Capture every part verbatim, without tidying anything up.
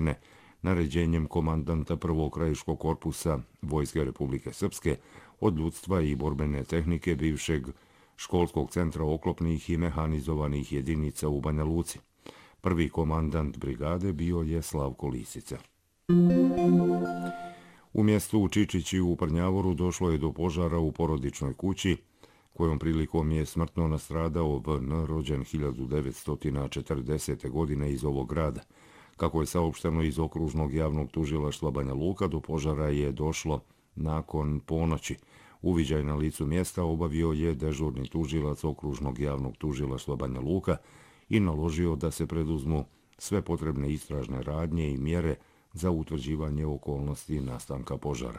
godine naređenjem komandanta prvog krajiškog korpusa Vojske Republike Srpske od ljudstva i borbene tehnike bivšeg školskog centra oklopnih i mehanizovanih jedinica u Banja Luci. Prvi komandant brigade bio je Slavko Lisica. U mjestu Čičići u Prnjavoru došlo je do požara u porodičnoj kući, kojom prilikom je smrtno nastradao V N rođen hiljadu devetsto četrdesete. godine iz ovog grada. Kako je saopšteno iz okružnog javnog tužilaštva Banja Luka, do požara je došlo nakon ponoći. Uviđaj na licu mjesta obavio je dežurni tužilac okružnog javnog tužilaštva Banja Luka i naložio da se preduzmu sve potrebne istražne radnje i mjere za utvrđivanje okolnosti nastanka požara.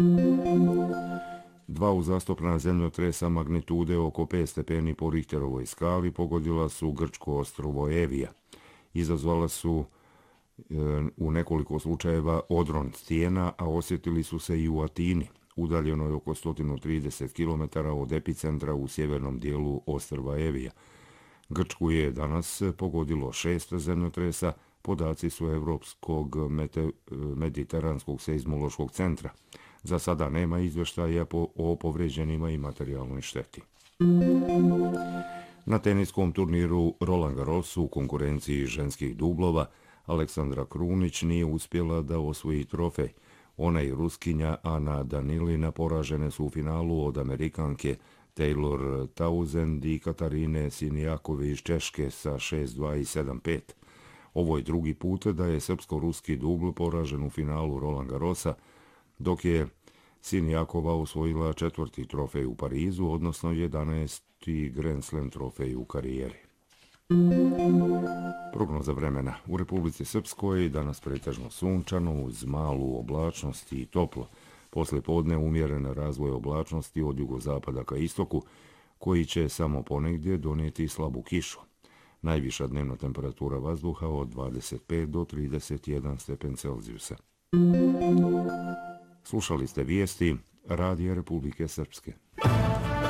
Dva uzastopna zemljotresa magnitude oko pet stepeni po Richterovoj skali pogodila su grčko ostrvo Evija. Izazvala su e, u nekoliko slučajeva odron stijena, a osjetili su se i u Atini, udaljenoj oko sto trideset kilometara od epicentra u sjevernom dijelu ostrva Evija. Grčku je danas pogodilo šest zemljotresa, podaci su Evropskog mete, mediteranskog seizmološkog centra. Za sada nema izvještaja po, o povređenima i materijalnoj šteti. Na teniskom turniru Roland Garros u konkurenciji ženskih dublova Aleksandra Krunić nije uspjela da osvoji trofej. Ona i Ruskinja Ana Danilina poražene su u finalu od Amerikanke Taylor Townsend i Katarine Sinijakove iz Češke sa šest dva i sedam pet. Ovo je drugi put da je srpsko-ruski dubl poražen u finalu Roland Garrosa, dok je Sinijakova osvojila četvrti trofej u Parizu, odnosno jedanaesti Grand Slam trofej u karijeri. Prognoza vremena. U Republici Srpskoj danas pretežno sunčano uz malu oblačnost i toplo. Posle podne umjeren razvoj oblačnosti od jugozapada ka istoku, koji će samo ponegdje donijeti slabu kišu. Najviša dnevna temperatura vazduha od dvadeset pet do trideset jedan stepen Celzijusa. Slušali ste vijesti Radija Republike Srpske.